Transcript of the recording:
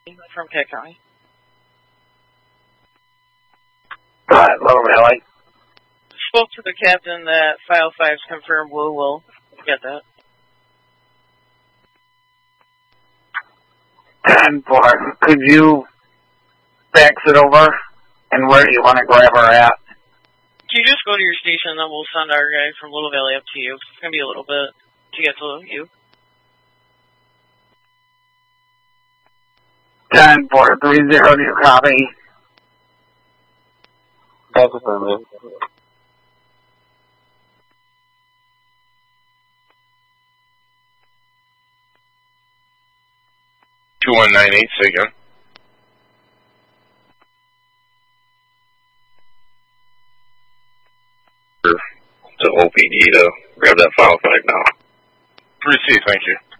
from Pitt County. Little Valley. Spoke to the captain that file 5's confirmed. We'll get that. 10-4. Could you fax it over? And where do you want to grab her at? You just go to your station, then we'll send our guy from Little Valley up to you. It's going to be a little bit to get to you. 10-4. 3-0. Do you copy? That's affirmative. 2198, say again. To OPD to grab that file 5 now. Received, thank you.